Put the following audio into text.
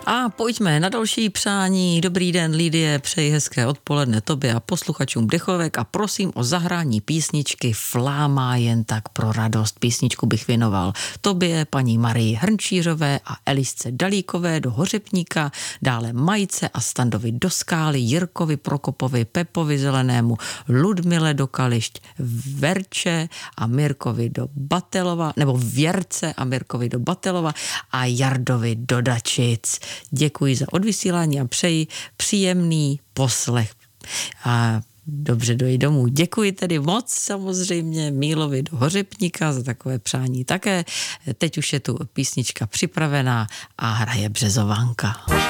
A pojďme na další přání. Dobrý den, Lidie, přeji hezké odpoledne tobě a posluchačům Dechovek a prosím o zahrání písničky Fláma jen tak pro radost. Písničku bych věnoval tobě, paní Marii Hrnčířové a Elisce Dalíkové do Hořepníka, dále Majce a Standovi do Skály, Jirkovi Prokopovi, Pepovi Zelenému, Ludmile do Kališť, Verče a Mirkovi do Batelova, nebo Věrce a Mirkovi do Batelova a Jardovi do Dačic. Děkuji za odvysílání a přeji příjemný poslech. A dobře dojít domů. Děkuji tedy moc samozřejmě Mílovi do Hořepníka za takové přání také. Teď už je tu písnička připravená a hraje Březovanka.